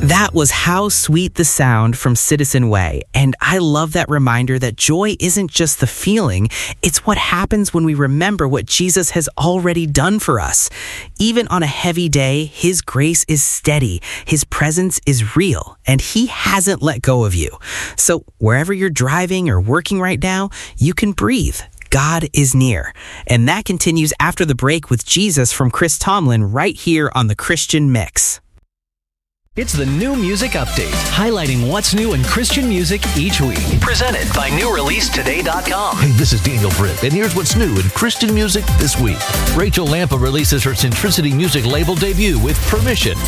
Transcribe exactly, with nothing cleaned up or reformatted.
That was How Sweet the Sound from Citizen Way, and I love that reminder that joy isn't just the feeling, it's what happens when we remember what Jesus has already done for us. Even on a heavy day, His grace is steady, His presence is real, and He hasn't let go of you. So wherever you're driving or working right now, you can breathe. God is near. And that continues after the break with Jesus from Chris Tomlin right here on the Christian Mix. It's the New Music Update, highlighting what's new in Christian music each week. Presented by new release today dot com. Hey, this is Daniel Britt, and here's what's new in Christian music this week. Rachel Lampa releases her Centricity Music label debut with Permission.